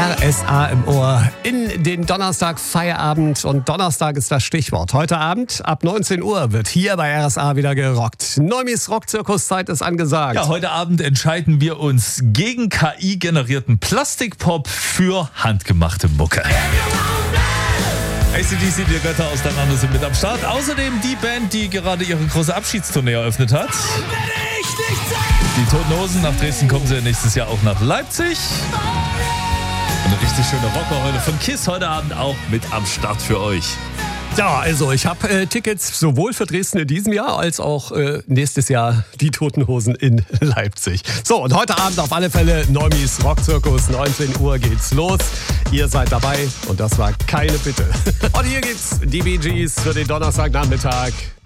RSA im Ohr in den Donnerstag Feierabend und Donnerstag ist das Stichwort. Heute Abend ab 19 Uhr wird hier bei RSA wieder gerockt. Neumis Rockzirkuszeit ist angesagt. Ja, heute Abend entscheiden wir uns gegen KI-generierten Plastikpop für handgemachte Mucke. AC/DC, die Götter auseinander sind mit am Start. Außerdem die Band, die gerade ihre große Abschiedstournee eröffnet hat. Die Toten Hosen, nach Dresden kommen sie nächstes Jahr auch nach Leipzig. Eine richtig schöne Rockerheule von KISS heute Abend auch mit am Start für euch. Ja, also ich habe Tickets sowohl für Dresden in diesem Jahr als auch nächstes Jahr die Toten Hosen in Leipzig. So, und heute Abend auf alle Fälle Neumis Rockzirkus, 19 Uhr geht's los. Ihr seid dabei und das war keine Bitte. Und hier gibt's die Bee Gees für den Donnerstagnachmittag.